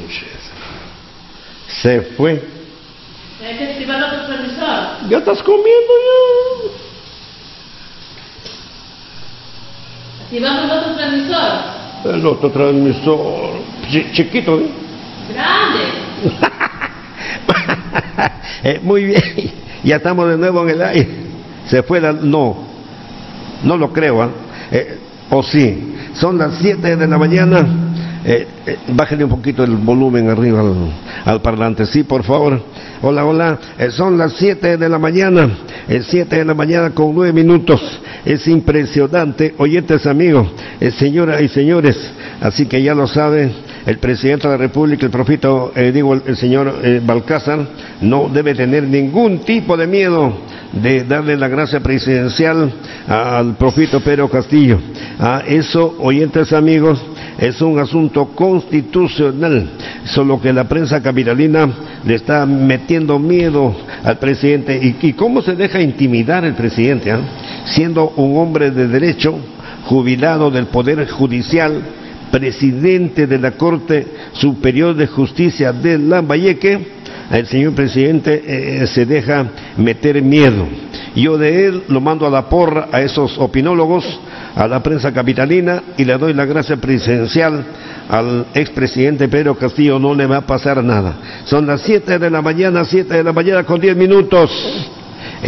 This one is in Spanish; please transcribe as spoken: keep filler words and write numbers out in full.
Se fue. Hay que activar otro transmisor. Ya estás comiendo ya. Activamos el otro transmisor. El otro transmisor. Ch chiquito, ¿eh? Grande. eh, muy bien. Ya estamos de nuevo en el aire. Se fue la... No. No lo creo, ¿eh? eh o sí. Son las siete de la mañana. Eh, eh, bájale un poquito el volumen arriba al, al parlante, sí, por favor. Hola, hola, eh, son las siete de la mañana, eh, siete de la mañana con nueve minutos. Es impresionante, oyentes amigos, eh, señoras y señores, así que ya lo saben, el presidente de la República, el profeta, eh, digo, el, el señor eh, Balcázar, no debe tener ningún tipo de miedo de darle la gracia presidencial al profeta Pedro Castillo. A eso, oyentes amigos, es un asunto constitucional, solo que la prensa capitalina le está metiendo miedo al presidente. ¿Y, y cómo se deja intimidar el presidente? ¿eh? Siendo un hombre de derecho, jubilado del Poder Judicial, presidente de la Corte Superior de Justicia de Lambayeque, el señor presidente eh, se deja meter miedo. Yo de él lo mando a la porra a esos opinólogos, a la prensa capitalina, y le doy la gracia presidencial al expresidente Pedro Castillo. No le va a pasar nada. Son las siete de la mañana, siete de la mañana con diez minutos.